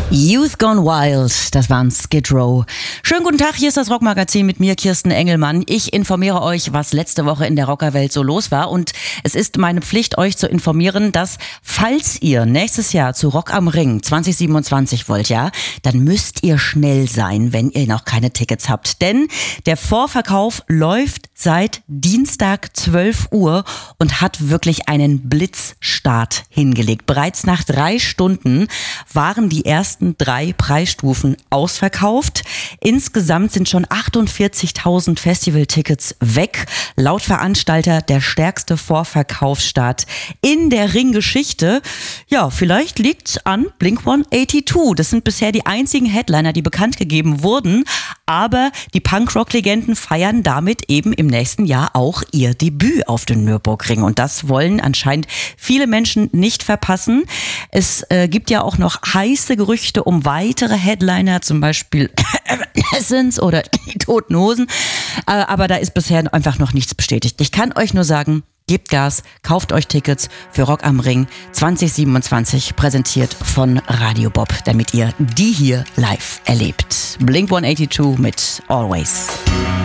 Youth Gone Wild, das waren Skid Row. Schönen guten Tag, hier ist das Rockmagazin mit mir, Kirsten Engelmann. Ich informiere euch, was letzte Woche in der Rockerwelt so los war. Und es ist meine Pflicht, euch zu informieren, dass, falls ihr nächstes Jahr zu Rock am Ring 2027 wollt, ja, dann müsst ihr schnell sein, wenn ihr noch keine Tickets habt. Denn der Vorverkauf läuft seit Dienstag 12 Uhr und hat wirklich einen Blitzstart hingelegt. Bereits nach 3 Stunden waren die ersten 3 Preisstufen ausverkauft. Insgesamt sind schon 48.000 Festivaltickets weg. Laut Veranstalter der stärkste Vorverkaufsstart in der Ringgeschichte. Ja, vielleicht liegt's an Blink-182. Das sind bisher die einzigen Headliner, die bekannt gegeben wurden. Aber die Punkrock-Legenden feiern damit eben im nächsten Jahr auch ihr Debüt auf dem Nürburgring. Und das wollen anscheinend viele Menschen nicht verpassen. Es gibt ja auch noch heiße Gerüchte um weitere Headliner, zum Beispiel Essence oder die Toten Hosen. Aber da ist bisher einfach noch nichts bestätigt. Ich kann euch nur sagen, gebt Gas, kauft euch Tickets für Rock am Ring 2027, präsentiert von Radio Bob, damit ihr die hier live erlebt. Blink-182 mit Always.